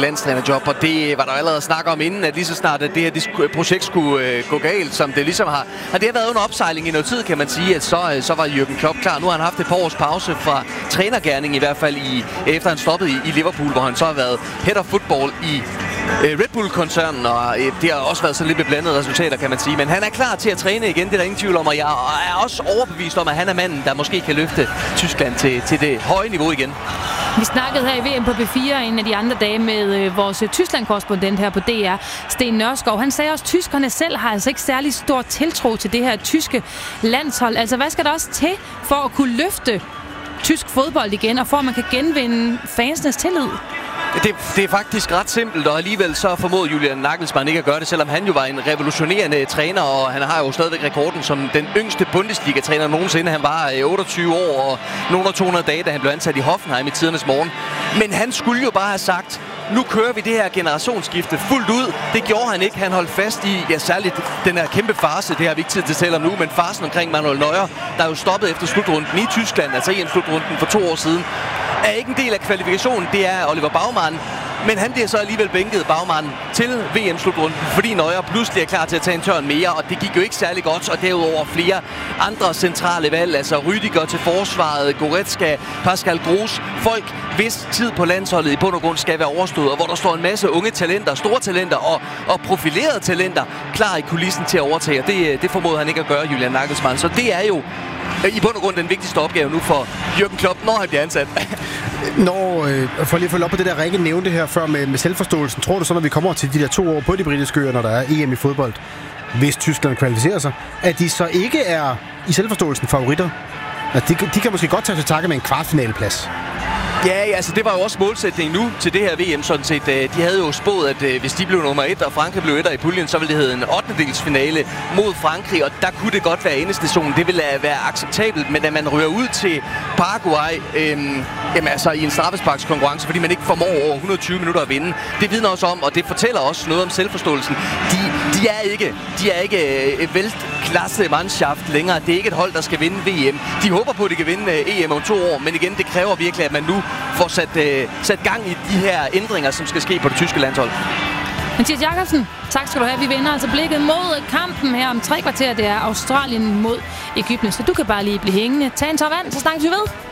landstrænerjob, og det var der allerede snak om inden, at lige så snart at det her projekt skulle gå galt, som det ligesom har det været under opsejling i noget tid, kan man sige, at så var Jürgen Klopp klar. Nu har han haft et par års pause fra trænergerning, i hvert fald efter han stoppede i Liverpool, hvor han så har været head of football i Red Bull-koncernen, og det har også været sådan lidt blandede resultater, kan man sige. Men han er klar til at træne igen, det er der ingen tvivl om, og jeg er også overbevist om, at han er manden, der måske kan løfte Tyskland til det høje niveau igen. Vi snakkede her i VM på B4 en af de andre dage med vores Tyskland-korrespondent her på DR, Sten Nørskov. Han sagde også, at tyskerne selv har altså ikke særlig stor tiltro til det her tyske landshold. Altså, hvad skal der også til for at kunne løfte tysk fodbold igen, og for at man kan genvinde fansenes tillid? Det er faktisk ret simpelt, og alligevel så formåede Julian Nagelsmann ikke at gøre det, selvom han jo var en revolutionerende træner, og han har jo stadigvæk rekorden som den yngste Bundesliga-træner nogensinde. Han var 28 år og nogle 200 dage, da han blev ansat i Hoffenheim i tidernes morgen. Men han skulle jo bare have sagt, nu kører vi det her generationsskifte fuldt ud. Det gjorde han ikke. Han holdt fast i, særligt den her kæmpe farce, det har vi ikke tid til at tale om nu, men farcen omkring Manuel Neuer, der er jo stoppet efter slutrunden i Tyskland, altså EM-slutrunden for 2 år siden, er ikke en del af kvalifikationen. Det er Oliver Baumann, men han bliver så alligevel bænket, Baumann, til VM-slutrunden, fordi Neuer pludselig er klar til at tage en tørn mere, og det gik jo ikke særlig godt, og derudover flere andre centrale valg, altså Rüdiger til forsvaret, Goretzka, Pascal Groß, folk, hvis tid på landsholdet i bund og grund skal være overstået, og hvor der står en masse unge talenter, store talenter og profilerede talenter klar i kulissen til at overtage, og det formåede han ikke at gøre, Julian Nagelsmann, så det er jo i bund og grund den vigtigste opgave nu for Jürgen Klopp, når han bliver ansat. For lige at følge op på det der, Rikke nævnte her før med selvforståelsen, tror du så, når vi kommer til de der 2 år på de britiske øer, når der er EM i fodbold, hvis Tyskland kvalificerer sig, at de så ikke er i selvforståelsen favoritter? At de kan måske godt tage til takke med en kvartfinaleplads. Ja, altså det var jo også målsætningen nu til det her VM, sådan set. De havde jo spået, at hvis de blev nummer 1, og Frankrig blev 1'er i puljen, så ville det hedde en 8-delsfinale mod Frankrig, og der kunne det godt være endestationen. Det ville være acceptabelt, men at man ryger ud til Paraguay altså i en straffesparkskonkurrence, fordi man ikke formår over 120 minutter at vinde, det vidner også om, og det fortæller også noget om selvforståelsen. De er ikke veltklasse mannschaft længere. Det er ikke et hold, der skal vinde VM. De håber på, at de kan vinde EM om 2 år, men igen, det kræver virkelig, at man nu får sat gang i de her ændringer, som skal ske på det tyske landshold. Mathias Jakobsen, tak skal du have. Vi vender altså blikket mod kampen her om 3 kvarter. Det er Australien mod Egypten, så du kan bare lige blive hængende. Tag en tår vand, så snakkes vi ved.